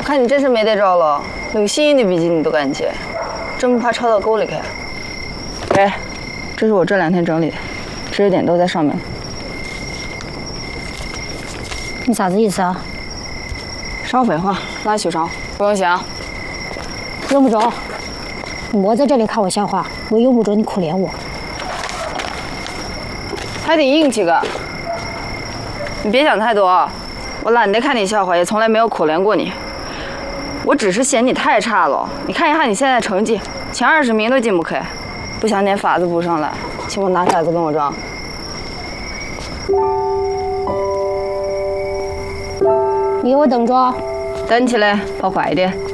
我看你真是没得招了，那个新颖的笔记你都敢接，真不怕抄到沟里去？给，这是我这2天整理的，知识点都在上面。 你啥子意思啊？ 少废话，拉去上，不用想。 用不着，你莫在这里看我笑话，我用不着你可怜我。 还挺硬气个，你别想太多，我懒得看你笑话，也从来没有可怜过你。我只是嫌你太差了。你看一下你现在成绩，前20名都进不去，不想点法子补上来，请我拿骰子跟我装。 你给我等着， 等起来，跑快一点。